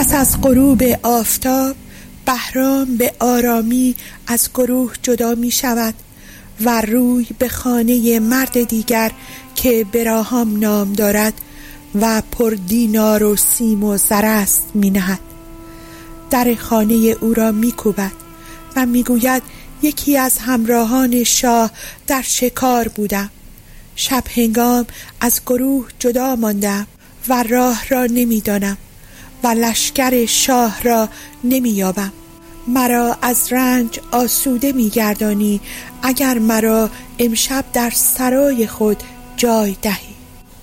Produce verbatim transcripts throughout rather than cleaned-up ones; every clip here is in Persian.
پس از غروب آفتاب بهرام به آرامی از گروه جدا می شود و روی به خانه مرد دیگر که براهام نام دارد و پر دینار و سیم و زر است می نهد. در خانه او را می کوبد و می گوید یکی از همراهان شاه در شکار بودم. شب هنگام از گروه جدا ماندم و راه را نمی دانم و لشکر شاه را نمی یابم. مرا از رنج آسوده می گردانی اگر مرا امشب در سرای خود جای دهی.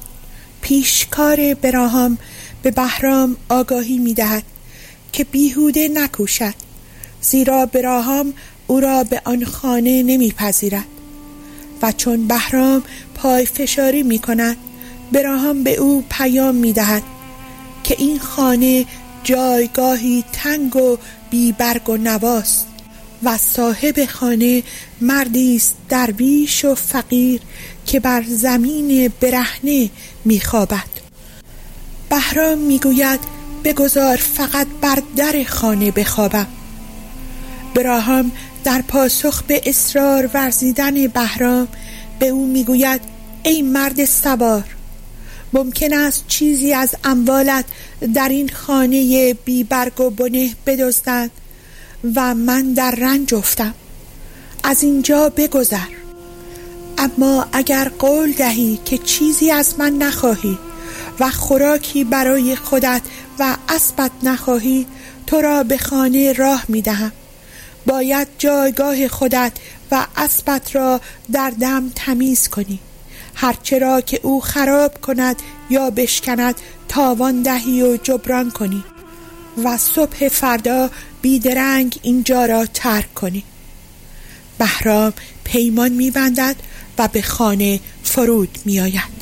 پیشکار براهام به بهرام آگاهی می دهد که بیهوده نکوشد، زیرا براهام او را به آن خانه نمی پذیرد. و چون بهرام پای فشاری می کند، براهام به او پیام می دهد که این خانه جایگاهی تنگ و بی برگ و نواست و صاحب خانه مردی است درویش و فقیر که بر زمین برهنه می خوابد. بهرام می گوید بگذار فقط بر در خانه بخوابم. براهام در پاسخ به اصرار ورزیدن بهرام به او می گوید ای مرد سوار، ممکن است چیزی از اموالت در این خانه بی برگ و بنه بدزدند و من در رنج افتم. از اینجا بگذر. اما اگر قول دهی که چیزی از من نخواهی و خوراکی برای خودت و اسبت نخواهی، تو را به خانه راه می دهم. باید جایگاه خودت و اسبت را در دم تمیز کنی. هرچه را که او خراب کند یا بشکند تاوان دهی و جبران کنی و صبح فردا بیدرنگ اینجا را ترک کنی. بهرام پیمان می بندد و به خانه فرود می آید.